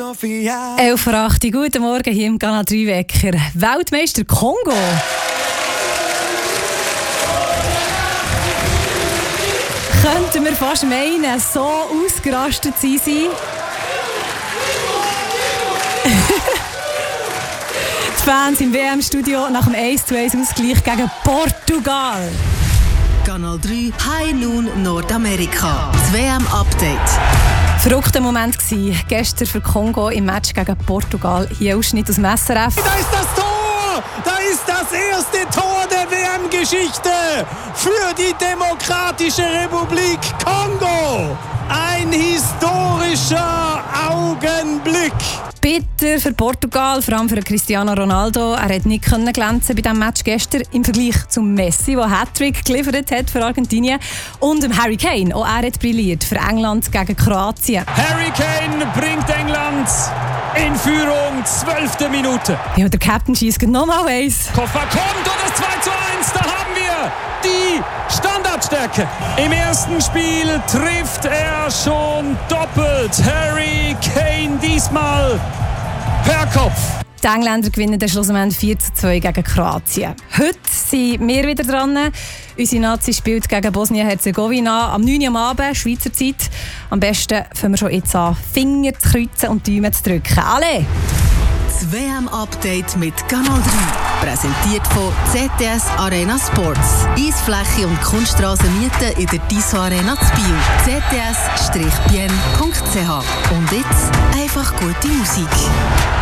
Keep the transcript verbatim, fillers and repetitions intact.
elf vor acht, guten Morgen hier im Kanal drei Wecker. Weltmeister Kongo. Könnten wir fast meinen, so ausgerastet sind sie. Die Fans im W M-Studio nach dem eins zu eins Ausgleich gegen Portugal. Kanal drei High Noon Nordamerika. Das W M-Update. Verrückter Moment war gestern für Kongo im Match gegen Portugal. Hier Ausschnitt aus dem S R F. Da ist das Tor! Da ist das erste Tor der W M-Geschichte für die Demokratische Republik Kongo. Ein historischer Augenblick. Bitter für Portugal, vor allem für Cristiano Ronaldo. Er hat nicht glänzen bei diesem Match gestern im Vergleich zum Messi, der Hattrick geliefert hat für Argentinien. Und dem Harry Kane, auch er hat brilliert für England gegen Kroatien. Harry Kane bringt England in Führung, zwölfte Minute. Ja, der Captain schießt nochmal eins. Koffer kommt und das zwei zu eins, da haben wir die Standardstärke. Im ersten Spiel trifft er schon doppelt. Harry Kane diesmal per Kopf. Die Engländer gewinnen den Schluss am Ende vier zu zwei gegen Kroatien. Heute sind wir wieder dran. Unsere Nazi spielt gegen Bosnien-Herzegowina am neun Uhr am Abend, Schweizer Zeit. Am besten fangen wir schon jetzt an, Finger zu kreuzen und Daumen zu drücken. Alle! Das W M-Update mit Kanal drei. Präsentiert von Z D S Arena Sports. Eisfläche und Kunststraße mieten in der Tissot Arena zu Biel. z d s Bindestrich bien punkt c h. Und jetzt einfach gute Musik.